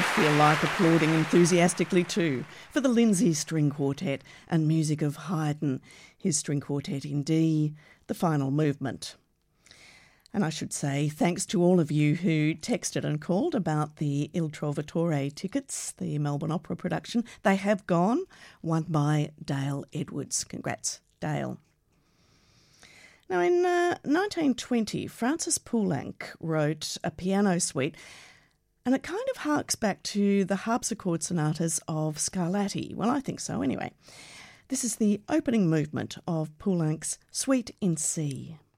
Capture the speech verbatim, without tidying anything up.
feel like applauding enthusiastically too for the Lindsay String Quartet and music of Haydn, his String Quartet in D, the final movement. And I should say thanks to all of you who texted and called about the Il Trovatore tickets, the Melbourne Opera production. They have gone, won by Dale Edwards. Congrats, Dale. Now, in uh, nineteen twenty, Francis Poulenc wrote a piano suite, and it kind of harks back to the harpsichord sonatas of Scarlatti. Well, I think so anyway. This is the opening movement of Poulenc's Suite in C.